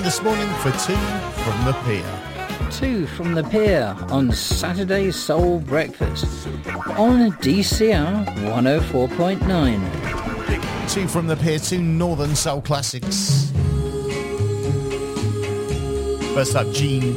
this morning for Two from the Pier. Two from the Pier on Saturday Soul Breakfast on DCR 104.9. Two from the Pier, two Northern Soul classics. First up, Gene